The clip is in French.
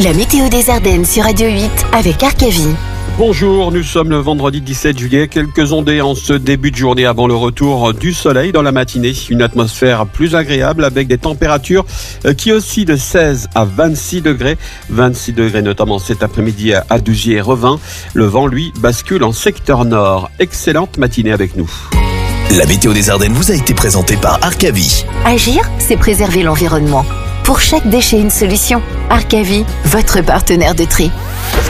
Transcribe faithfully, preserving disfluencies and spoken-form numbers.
La météo des Ardennes sur Radio huit avec Arcavie. Bonjour, nous sommes le vendredi dix-sept juillet. Quelques ondées en ce début de journée avant le retour du soleil dans la matinée. Une atmosphère plus agréable avec des températures qui oscillent de seize à vingt-six degrés. vingt-six degrés notamment cet après-midi à Dougier et Revin. Le vent, lui, bascule en secteur nord. Excellente matinée avec nous. La météo des Ardennes vous a été présentée par Arcavie. Agir, c'est préserver l'environnement. Pour chaque déchet, une solution. Arcavie, votre partenaire de tri.